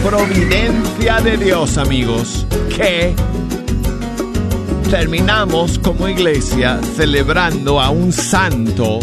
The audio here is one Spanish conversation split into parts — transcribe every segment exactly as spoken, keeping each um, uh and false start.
providencia de Dios, amigos, que terminamos como iglesia celebrando a un santo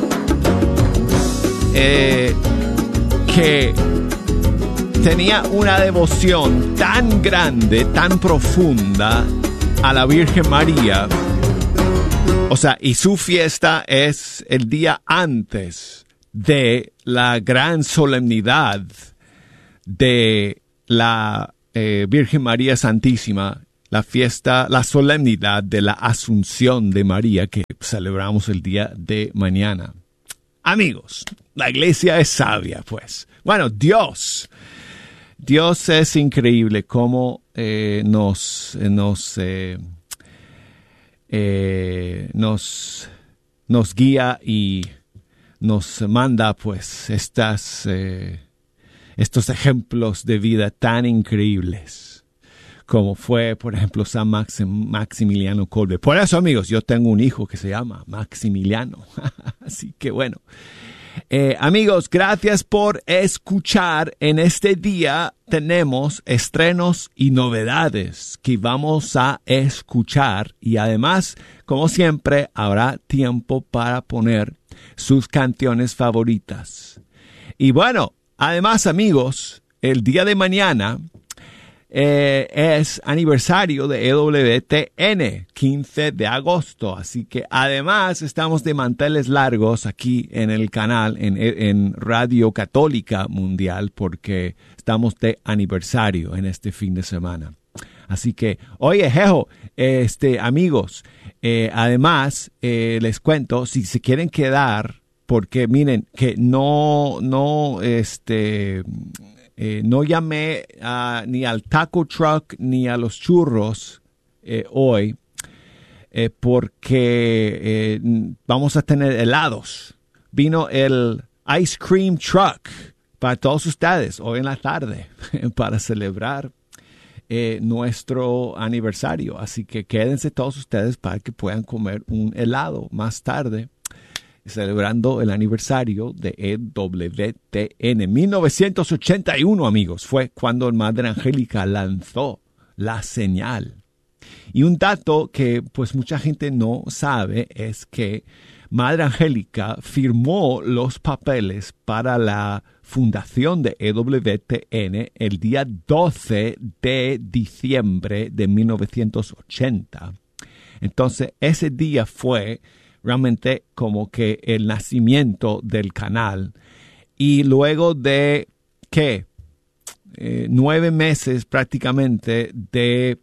eh, que tenía una devoción tan grande, tan profunda a la Virgen María. O sea, y su fiesta es el día antes de la gran solemnidad de la eh, Virgen María Santísima, la fiesta, la solemnidad de la Asunción de María que celebramos el día de mañana. Amigos, la iglesia es sabia, pues. Bueno, Dios, Dios es increíble cómo eh, nos, nos, eh, eh, nos, nos guía y nos manda, pues, estas, eh, estos ejemplos de vida tan increíbles, como fue, por ejemplo, San Maxim, Maximiliano Kolbe. Por eso, amigos, yo tengo un hijo que se llama Maximiliano. Así que bueno. Eh, amigos, gracias por escuchar. En este día tenemos estrenos y novedades que vamos a escuchar. Y además, como siempre, habrá tiempo para poner sus canciones favoritas. Y bueno, además, amigos, el día de mañana Eh, es aniversario de E W T N, quince de agosto. Así que además estamos de manteles largos aquí en el canal, en, en Radio Católica Mundial, porque estamos de aniversario en este fin de semana. Así que, oye, jejo, este, amigos, eh, además eh, les cuento, si se quieren quedar, porque miren, que no, no, este... Eh, no llamé uh, ni al taco truck ni a los churros eh, hoy eh, porque eh, vamos a tener helados. Vino el ice cream truck para todos ustedes hoy en la tarde para celebrar eh, nuestro aniversario. Así que quédense todos ustedes para que puedan comer un helado más tarde, celebrando el aniversario de E W T N. mil novecientos ochenta y uno, amigos, fue cuando Madre Angélica lanzó la señal. Y un dato que pues mucha gente no sabe es que Madre Angélica firmó los papeles para la fundación de E W T N el día doce de diciembre de mil novecientos ochenta. Entonces, ese día fue realmente como que el nacimiento del canal. Y luego de, ¿qué? Eh, nueve meses prácticamente de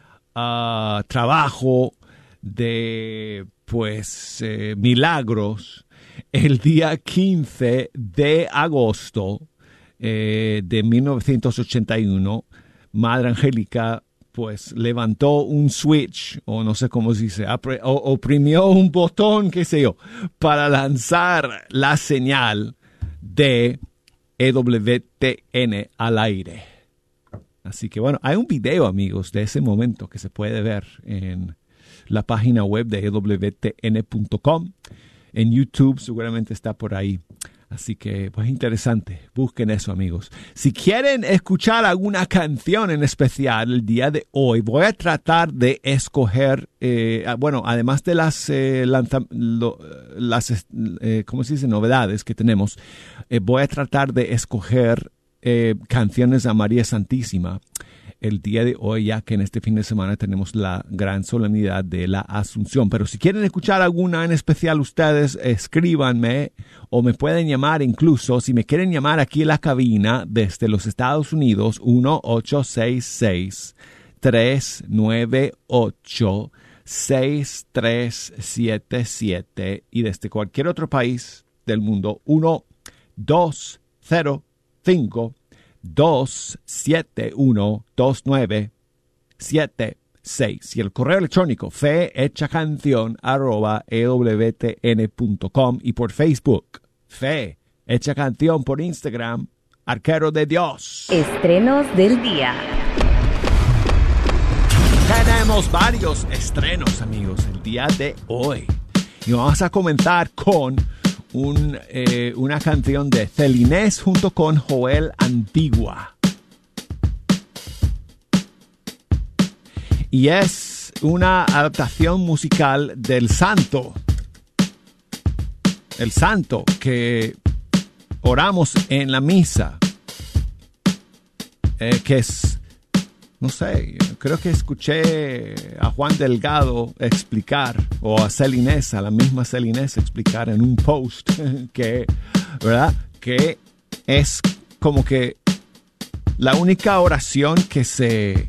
uh, trabajo, de, pues, eh, milagros, el día quince de agosto eh, de mil novecientos ochenta y uno, Madre Angélica pues levantó un switch, o no sé cómo se dice, o, oprimió un botón, qué sé yo, para lanzar la señal de E W T N al aire. Así que bueno, hay un video, amigos, de ese momento que se puede ver en la página web de E W T N punto com. En YouTube seguramente está por ahí. Así que, pues, interesante. Busquen eso, amigos. Si quieren escuchar alguna canción en especial el día de hoy, voy a tratar de escoger, eh, bueno, además de las, eh, lanza, lo, las eh, ¿cómo se dice? Novedades que tenemos, eh, voy a tratar de escoger eh, canciones a María Santísima el día de hoy, ya que en este fin de semana tenemos la gran solemnidad de la Asunción. Pero si quieren escuchar alguna en especial, ustedes escríbanme o me pueden llamar incluso, si me quieren llamar aquí en la cabina desde los Estados Unidos, uno ocho seis seis, tres nueve ocho, seis tres siete siete y desde cualquier otro país del mundo, uno dos cero cinco, dos siete uno, dos nueve siete seis y el correo electrónico fe hecha canción arroba e w t n punto com y por Facebook Fe Hecha Canción, por Instagram Arquero de Dios. Estrenos del día. Tenemos varios estrenos, amigos, el día de hoy y vamos a comenzar con Un, eh, una canción de Celinés junto con Joel Antigua. y es una adaptación musical del Santo. El Santo que oramos en la misa, eh, que es, no sé, creo que escuché a Juan Delgado explicar, o a Celinés, a la misma Celinés explicar en un post, que, ¿verdad? Que es como que la única oración que se,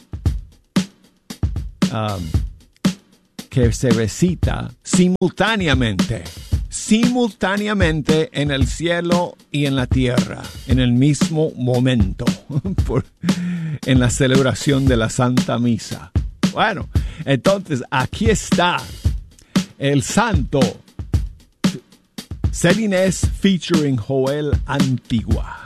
um, que se recita simultáneamente. simultáneamente en el cielo y en la tierra, en el mismo momento, por, en la celebración de la Santa Misa. Bueno, entonces aquí está el Santo, Celinés featuring Joel Antigua.